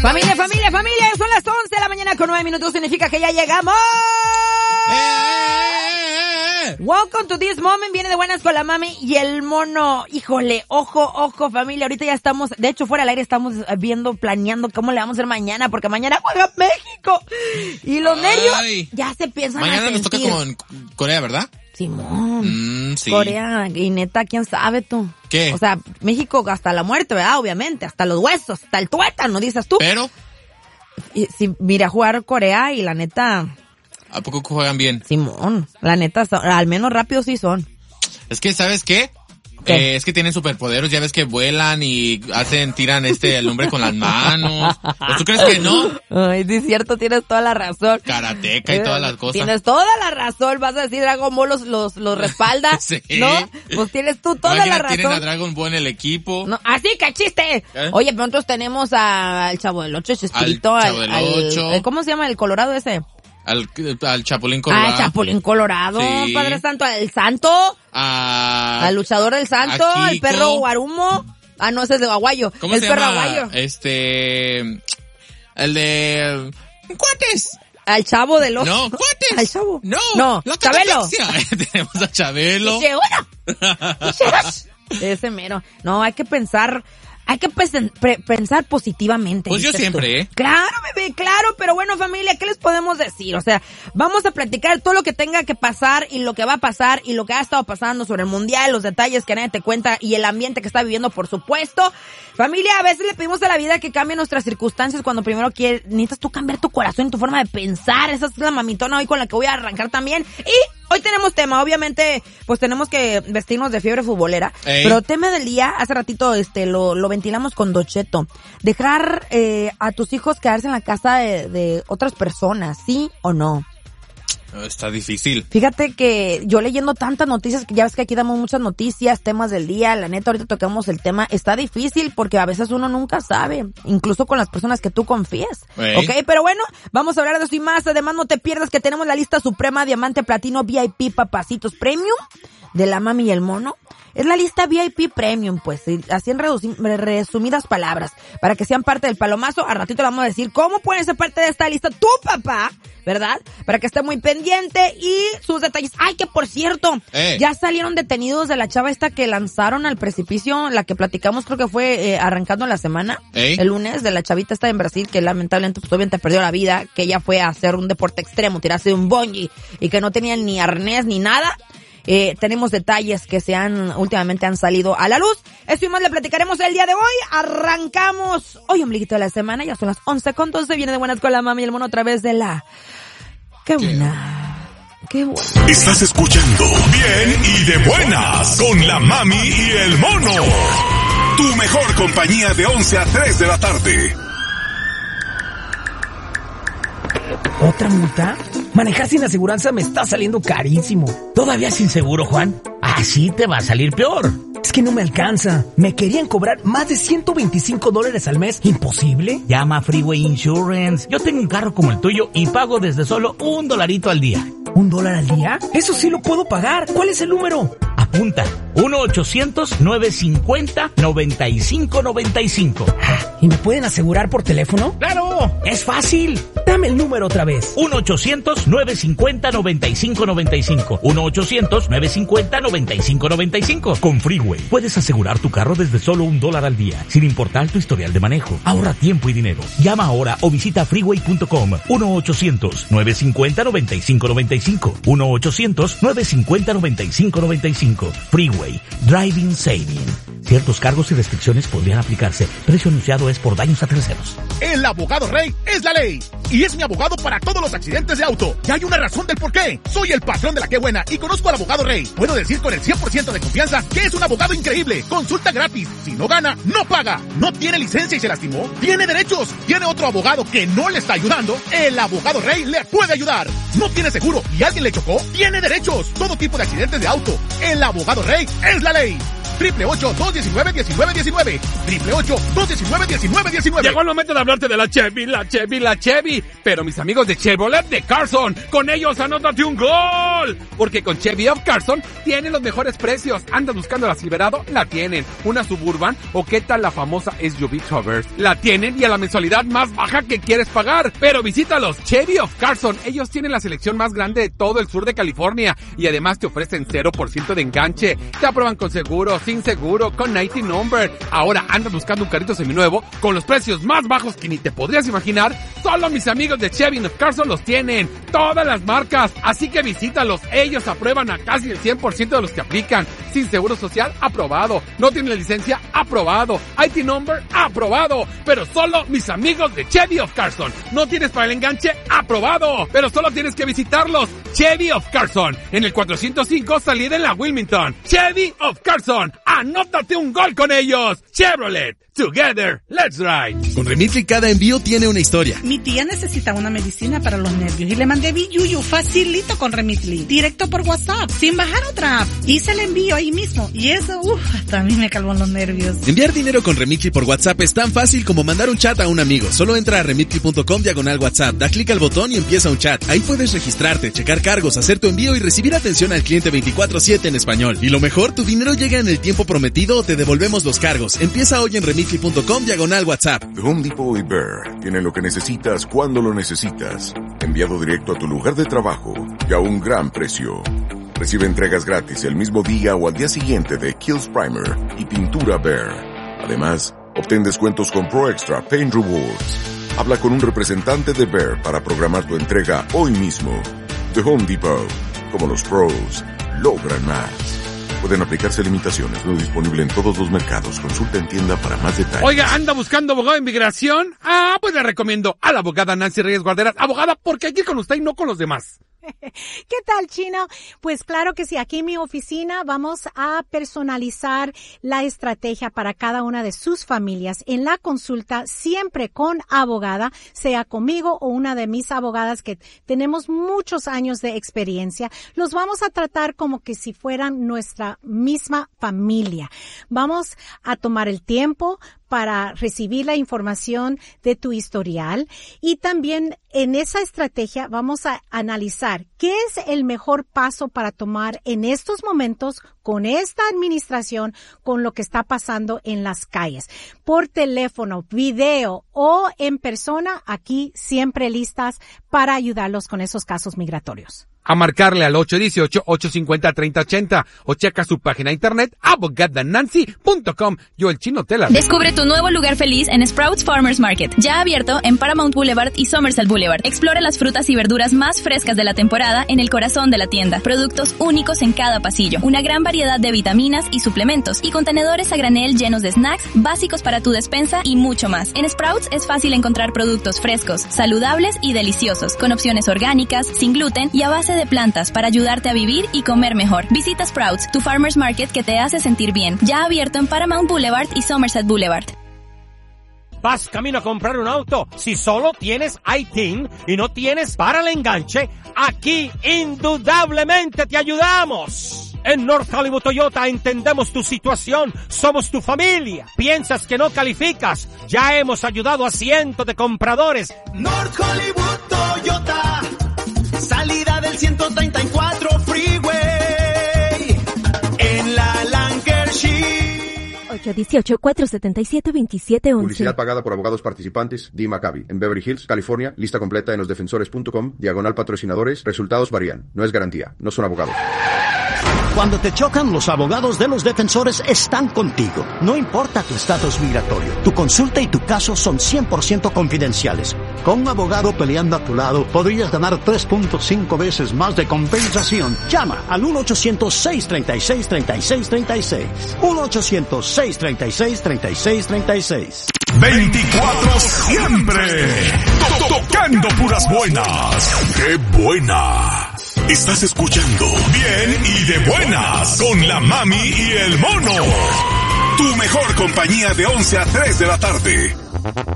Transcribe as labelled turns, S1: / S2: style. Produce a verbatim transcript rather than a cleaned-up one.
S1: Familia, familia, familia, son las once de la mañana con nueve minutos, significa que ya llegamos.
S2: ¡Eh, eh, eh!
S1: Welcome to this moment, viene de buenas con la mami y el mono. Híjole, ojo, ojo, familia, ahorita ya estamos, de hecho fuera del aire estamos viendo, planeando cómo le vamos a hacer mañana, porque mañana juega México. Y los
S2: Ay.
S1: nervios ya se piensan
S2: Mañana
S1: a
S2: nos toca
S1: sentir.
S2: con Corea, ¿verdad?
S1: Simón,
S2: Mm, sí.
S1: Corea, y neta, ¿quién sabe tú?
S2: ¿Qué?
S1: O sea, México hasta la muerte, ¿verdad? Obviamente, hasta los huesos, hasta el tuétano, dices tú.
S2: Pero,
S1: Y, si mira a jugar Corea y la neta,
S2: ¿a poco juegan bien?
S1: Simón, la neta, son- al menos rápidos sí son.
S2: Es que, ¿sabes qué?
S1: ¿Qué?
S2: Eh, es que tienen superpoderos, ya ves que vuelan y hacen, tiran este, el hombre con las manos. ¿O tú crees que no?
S1: Ay, sí es cierto, tienes toda la razón.
S2: Karateca y todas las cosas.
S1: Tienes toda la razón, vas a decir Dragon Ball los, los, los respalda,
S2: Sí.
S1: ¿no? Pues tienes tú toda
S2: Imagina,
S1: la
S2: tienen a
S1: razón.
S2: Dragon Ball en el equipo.
S1: No, así que chiste.
S2: ¿Eh?
S1: Oye, pero nosotros tenemos a- al Chavo del Ocho, Chespirito,
S2: Al
S1: al,
S2: Chavo del
S1: al-
S2: Ocho.
S1: al- ¿cómo se llama el Colorado ese?
S2: Al, al Chapulín Colorado.
S1: Ah, el Chapulín Colorado,
S2: Sí.
S1: Padre Santo, al Santo,
S2: A...
S1: al luchador del Santo,
S2: a
S1: al
S2: Kiko.
S1: perro Guarumo. Ah, no, ese es de Aguayo.
S2: ¿Cómo
S1: el
S2: se
S1: perro
S2: llama?
S1: Aguayo.
S2: Este... El de... ¡Cuates!
S1: Al Chavo del Ocho.
S2: No, cuates.
S1: Al Chavo.
S2: No,
S1: No,
S2: la
S1: Chabelo.
S2: catafixia. Tenemos a Chabelo.
S1: Dice uno. Dice dos. Ese mero. No, hay que pensar, hay que pesen- pre- pensar positivamente.
S2: Pues yo
S1: dices
S2: siempre,
S1: tú.
S2: ¿eh?
S1: Claro, bebé, claro, pero bueno, familia, ¿qué les podemos decir? O sea, vamos a platicar todo lo que tenga que pasar y lo que va a pasar y lo que ha estado pasando sobre el mundial, los detalles que nadie te cuenta y el ambiente que está viviendo, por supuesto. Familia, a veces le pedimos a la vida que cambie nuestras circunstancias cuando primero quiere, necesitas tú cambiar tu corazón y tu forma de pensar. Esa es la mamitona hoy con la que voy a arrancar también. Y hoy tenemos tema, obviamente, pues tenemos que vestirnos de fiebre futbolera.
S2: Ey.
S1: Pero tema del día, hace ratito este lo, lo ventilamos con Docheto. Dejar eh, a tus hijos quedarse en la casa de, de otras personas, ¿sí o no?
S2: Está difícil.
S1: Fíjate que yo leyendo tantas noticias, que ya ves que aquí damos muchas noticias, temas del día, la neta ahorita tocamos el tema, está difícil porque a veces uno nunca sabe, incluso con las personas que tú confíes.
S2: Ey.
S1: Ok, pero bueno, vamos a hablar de eso y más. Además, no te pierdas que tenemos la lista suprema Diamante Platino V I P Papacitos Premium de la mami y el mono. Es la lista V I P Premium, pues, y así en reduci- resumidas palabras, para que sean parte del palomazo. A ratito le vamos a decir cómo pueden ser parte de esta lista tu papá, ¿verdad? Para que esté muy pendiente y sus detalles. Ay, que por cierto,
S2: Eh.
S1: ya salieron detenidos de la chava esta que lanzaron al precipicio, la que platicamos, creo que fue eh, arrancando la semana,
S2: Ey.
S1: el lunes, de la chavita esta en Brasil, que lamentablemente, pues obviamente perdió la vida, que ella fue a hacer un deporte extremo, tirarse de un bungee, y que no tenía ni arnés ni nada. Eh, tenemos detalles que se han, últimamente han salido a la luz. Esto y más le platicaremos el día de hoy. Arrancamos hoy, ombliguito de la semana, ya son las once con doce, viene de buenas con la mami y el mono a través de la... ¡Qué buena! ¡Qué buena!
S3: Estás escuchando Bien y de Buenas con la mami y el mono. Tu mejor compañía de once a tres de la tarde.
S4: ¿Otra multa? Manejar sin aseguranza me está saliendo carísimo.
S5: ¿Todavía sin seguro, Juan? Así te va a salir peor.
S4: Es que no me alcanza. Me querían cobrar más de ciento veinticinco dólares al mes. ¿Imposible?
S5: Llama a Freeway Insurance. Yo tengo un carro como el tuyo y pago desde solo un dolarito al día.
S4: ¿Un dólar al día? Eso sí lo puedo pagar. ¿Cuál es el número?
S5: Apunta. uno ochocientos, nueve cincuenta, noventa y cinco noventa y cinco.
S4: ¿Y me pueden asegurar por teléfono?
S5: ¡Claro! ¡Es fácil!
S4: Dame el número otra vez.
S5: uno ochocientos, nueve cincuenta, noventa y cinco noventa y cinco. uno ochocientos, nueve cincuenta, noventa y cinco noventa y cinco. Con Freeway puedes asegurar tu carro desde solo un dólar al día, sin importar tu historial de manejo. Ahorra tiempo y dinero. Llama ahora o visita freeway punto com. uno ochocientos, nueve cincuenta, noventa y cinco noventa y cinco. uno ochocientos, nueve cincuenta, noventa y cinco noventa y cinco. Freeway. Driving Saving. Ciertos cargos y restricciones podrían aplicarse. Precio anunciado es por daños a terceros.
S6: El abogado Rey es la ley. Y es mi abogado para todos los accidentes de auto. Y hay una razón del por qué. Soy el patrón de la que buena y conozco al abogado Rey. Puedo decir con el cien por ciento de confianza que es un abogado increíble. Consulta gratis. Si no gana, no paga. No tiene licencia y se lastimó. Tiene derechos. Tiene otro abogado que no le está ayudando. El abogado Rey le puede ayudar. No tiene seguro y alguien le chocó. Tiene derechos. Todo tipo de accidentes de auto. El abogado Rey es la ley. triple ocho, dos diecinueve, diecinueve diecinueve. triple ocho, dos diecinueve, diecinueve diecinueve.
S7: Llegó el momento de hablarte de la Chevy, la Chevy, la Chevy. Pero mis amigos de Chevrolet de Carson, con ellos anótate un gol. Porque con Chevy of Carson tienen los mejores precios. ¿Andas buscando la Silverado? La tienen. ¿Una Suburban? ¿O qué tal la famosa S U V Traverse? La tienen y a la mensualidad más baja que quieres pagar. Pero visítalos, Chevy of Carson. Ellos tienen la selección más grande de todo el sur de California. Y además te ofrecen cero por ciento de enganche. Te aprueban con seguro, sin seguro, con noventa number. Ahora andas buscando un carrito seminuevo con los precios más bajos que ni te podrías imaginar. Solo mis amigos de Chevy of Carson los tienen. Todas las marcas. Así que visítalos. Ellos aprueban a casi el cien por ciento de los que aplican. Sin seguro social, aprobado. No tienen licencia, aprobado. I T number, aprobado. Pero solo mis amigos de Chevy of Carson. No tienes para el enganche, aprobado. Pero solo tienes que visitarlos. Chevy of Carson. En el cuatrocientos cinco salida en la Wilmington. Chevy of Carson. Anótate un gol con ellos. Chevrolet. Together, let's ride.
S8: Con Remitly cada envío tiene una historia.
S9: Mi tía necesita una medicina para los nervios y le mandé Biyuyu facilito con Remitly, directo por WhatsApp, sin bajar otra app. Hice el envío ahí mismo y eso, uff, hasta a mí me calmó los nervios.
S8: Enviar dinero con Remitly por WhatsApp es tan fácil como mandar un chat a un amigo. Solo entra a remitly punto com diagonal WhatsApp, da clic al botón y empieza un chat. Ahí puedes registrarte, checar cargos, hacer tu envío y recibir atención al cliente veinticuatro siete en español. Y lo mejor, tu dinero llega en el tiempo prometido o te devolvemos los cargos. Empieza hoy en remitly punto com diagonal WhatsApp.
S3: The Home Depot y Bear tienen lo que necesitas cuando lo necesitas. Enviado directo a tu lugar de trabajo y a un gran precio. Recibe entregas gratis el mismo día o al día siguiente de Kills Primer y pintura Bear. Además, obtén descuentos con Pro Extra Paint Rewards. Habla con un representante de Bear para programar tu entrega hoy mismo. The Home Depot. Como los pros, logran más. Pueden aplicarse limitaciones, no disponible en todos los mercados. Consulta en tienda para más detalles.
S7: Oiga, ¿anda buscando abogado de inmigración? Ah, pues le recomiendo a la abogada Nancy Reyes Guarderas. Abogada, porque hay que ir con usted y no con los demás.
S10: ¿Qué tal, Chino? Pues claro que sí, aquí en mi oficina vamos a personalizar la estrategia para cada una de sus familias en la consulta, siempre con abogada, sea conmigo o una de mis abogadas que tenemos muchos años de experiencia. Los vamos a tratar como que si fueran nuestra misma familia. Vamos a tomar el tiempo para recibir la información de tu historial y también en esa estrategia vamos a analizar qué es el mejor paso para tomar en estos momentos con esta administración, con lo que está pasando en las calles. Por teléfono, video o en persona, aquí siempre listas para ayudarlos con esos casos migratorios.
S7: A marcarle al ocho uno ocho, ocho cinco cero, tres cero ocho cero o checa su página de internet abogada nancy punto com. Yo el Chino te la...
S11: Descubre tu nuevo lugar feliz en Sprouts Farmers Market, ya abierto en Paramount Boulevard y Somerset Boulevard. Explora las frutas y verduras más frescas de la temporada en el corazón de la tienda. Productos únicos en cada pasillo, una gran variedad de vitaminas y suplementos y contenedores a granel llenos de snacks básicos para tu despensa y mucho más. En Sprouts es fácil encontrar productos frescos, saludables y deliciosos, con opciones orgánicas, sin gluten y a base de plantas para ayudarte a vivir y comer mejor. Visita Sprouts, tu farmers market que te hace sentir bien. Ya abierto en Paramount Boulevard y Somerset Boulevard.
S12: ¿Vas camino a comprar un auto? Si solo tienes I T I N y no tienes para el enganche, aquí indudablemente te ayudamos. En North Hollywood Toyota entendemos tu situación, somos tu familia. ¿Piensas que no calificas? Ya hemos ayudado a cientos de compradores.
S13: North Hollywood Toyota, salida del ciento treinta y cuatro Freeway, en la Lancashire.
S14: ocho uno ocho, cuatro siete siete, dos siete uno uno.
S15: Publicidad pagada por abogados participantes. Dee Maccabi, en Beverly Hills, California. Lista completa en los defensores punto com, diagonal patrocinadores. Resultados varían. No es garantía. No son abogados.
S16: Cuando te chocan, los abogados de los defensores están contigo. No importa tu estatus migratorio, tu consulta y tu caso son cien por ciento confidenciales. Con un abogado peleando a tu lado, podrías ganar tres punto cinco veces más de compensación. Llama al uno ochocientos, seis treinta y seis, treinta y seis treinta y seis. uno ochocientos, seis treinta y seis, treinta y seis treinta y seis.
S3: veinticuatro siempre. Tocando puras buenas. ¡Qué buena! Estás escuchando Bien y de Buenas con la Mami y el Mono. Tu mejor compañía de once a tres de la tarde.